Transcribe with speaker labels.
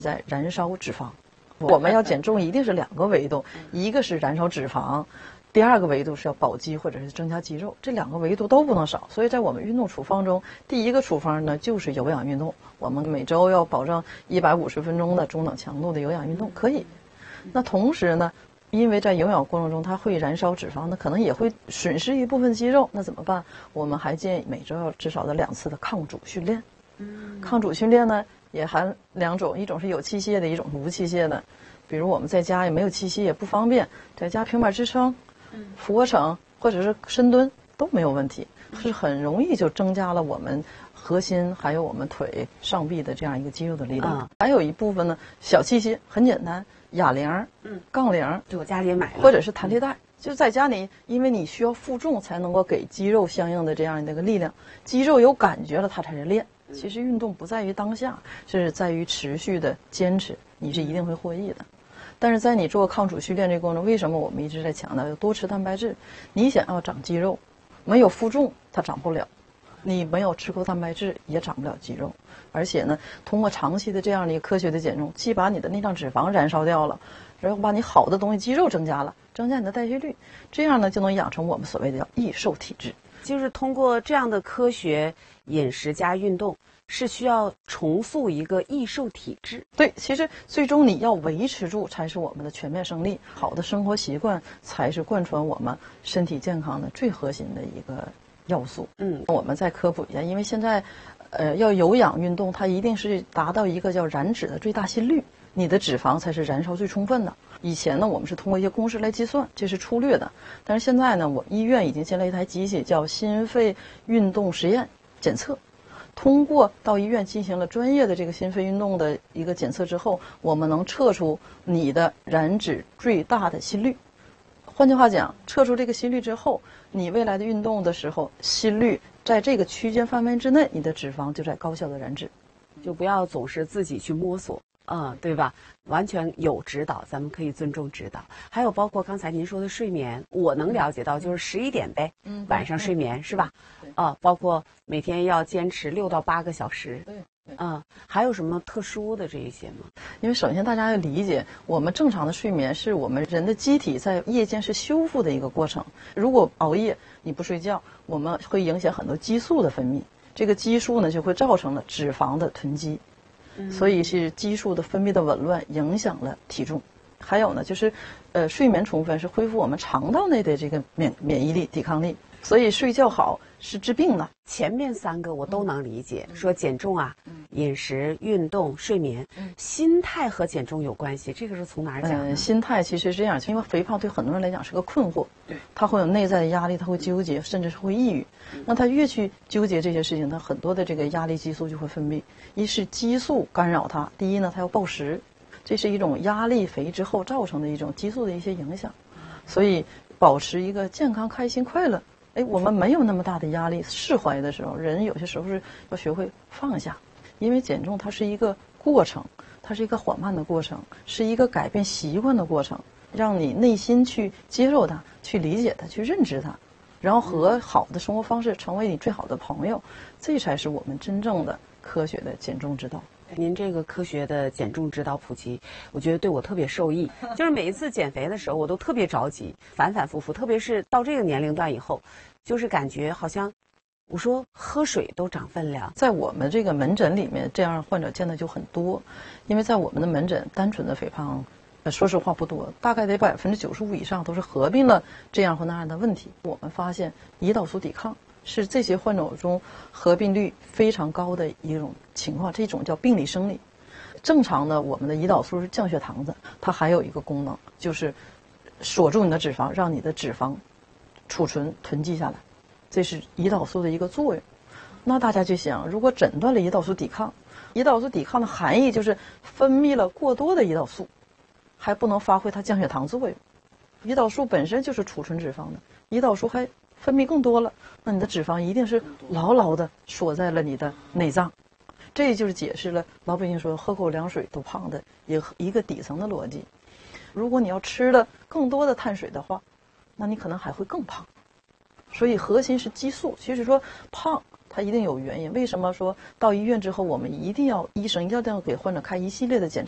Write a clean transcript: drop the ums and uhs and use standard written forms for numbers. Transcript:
Speaker 1: 在燃烧脂肪。我们要减重一定是2个维度，一个是燃烧脂肪，第2个维度是要保肌或者是增加肌肉，这2个维度都不能少。所以在我们运动处方中，第1个处方呢就是有氧运动，我们每周要保证150分钟的中等强度的有氧运动，可以。那同时呢，因为在有氧过程中它会燃烧脂肪，那可能也会损失一部分肌肉，那怎么办？我们还建议每周要至少的2次的抗阻训练。抗阻训练呢也含2种，一种是有器械的，一种是无器械的。比如我们在家也没有器械也不方便，在家平板支撑、俯卧撑或者是深蹲都没有问题，是很容易就增加了我们核心还有我们腿上臂的这样一个肌肉的力量。还有一部分呢小器械很简单，哑铃、杠铃，
Speaker 2: 就我家里也买了，
Speaker 1: 或者是弹力带。就在家里，因为你需要负重才能够给肌肉相应的这样的一个力量，肌肉有感觉了它才是练。其实运动不在于当下，是在于持续的坚持，你是一定会获益的。但是在你做抗阻训练这个过程中，为什么我们一直在强调要多吃蛋白质？你想要长肌肉，没有负重它长不了，你没有吃够蛋白质也长不了肌肉。而且呢，通过长期的这样的一个科学的减重，既把你的内脏脂肪燃烧掉了，然后把你好的东西肌肉增加了，增加你的代谢率，这样呢就能养成我们所谓的叫易瘦体质。
Speaker 2: 就是通过这样的科学饮食加运动，是需要重塑一个易瘦体质。
Speaker 1: 对，其实最终你要维持住才是我们的全面胜利。好的生活习惯才是贯穿我们身体健康的最核心的一个要素。我们再科普一下，因为现在要有氧运动，它一定是达到一个叫燃脂的最大心率，你的脂肪才是燃烧最充分的。以前呢，我们是通过一些公式来计算，这是粗略的。但是现在呢，我医院已经建了一台机器，叫心肺运动实验检测。通过到医院进行了专业的这个心肺运动的一个检测之后，我们能测出你的燃脂最大的心率。换句话讲，测出这个心率之后，你未来的运动的时候，心率在这个区间范围之内，你的脂肪就在高效的燃脂。
Speaker 2: 就不要总是自己去摸索。对吧？完全有指导，咱们可以尊重指导。还有包括刚才您说的睡眠，我能了解到就是11点呗，晚上睡眠是吧？包括每天要坚持6到8个小时。还有什么特殊的这一些吗？
Speaker 1: 因为首先大家要理解，我们正常的睡眠是我们人的机体在夜间是修复的一个过程。如果熬夜你不睡觉，我们会影响很多激素的分泌，这个激素呢就会造成了脂肪的囤积。所以是激素的分泌的紊乱影响了体重。还有呢，就是睡眠充分是恢复我们肠道内的这个免疫力、抵抗力。所以睡觉好是治病的。
Speaker 2: 前面3个我都能理解，说减重啊，饮食、运动、睡眠，心态和减重有关系，这个是从哪儿讲呢？
Speaker 1: 心态其实是这样，因为肥胖对很多人来讲是个困惑，他会有内在的压力，他会纠结，甚至是会抑郁。那他越去纠结这些事情，他很多的这个压力激素就会分泌。一是激素干扰他，第一呢，他要暴食，这是一种压力肥之后造成的一种激素的一些影响。所以保持一个健康、开心、快乐。我们没有那么大的压力，释怀的时候，人有些时候是要学会放下，因为减重它是一个过程，它是一个缓慢的过程，是一个改变习惯的过程，让你内心去接受它，去理解它，去认知它，然后和好的生活方式成为你最好的朋友，这才是我们真正的科学的减重之道。
Speaker 2: 您这个科学的减重指导普及，我觉得对我特别受益。就是每一次减肥的时候，我都特别着急，反反复复，特别是到这个年龄段以后，就是感觉好像，我说喝水都长分量。
Speaker 1: 在我们这个门诊里面，这样患者见的就很多，因为在我们的门诊，单纯的肥胖，说实话不多，大概得95%以上都是合并了这样或那样的问题。我们发现胰岛素抵抗是这些患者中合并率非常高的一种情况，这种叫病理生理。正常的我们的胰岛素是降血糖的，它还有一个功能，就是锁住你的脂肪，让你的脂肪储存囤积下来，这是胰岛素的一个作用。那大家就想，如果诊断了胰岛素抵抗，胰岛素抵抗的含义就是分泌了过多的胰岛素，还不能发挥它降血糖作用。胰岛素本身就是储存脂肪的，胰岛素还分泌更多了，那你的脂肪一定是牢牢的锁在了你的内脏。这就是解释了老百姓说喝口凉水都胖的一个底层的逻辑。如果你要吃了更多的碳水的话，那你可能还会更胖。所以核心是激素。其实说胖它一定有原因，为什么说到医院之后我们医生一定要给患者开一系列的检查。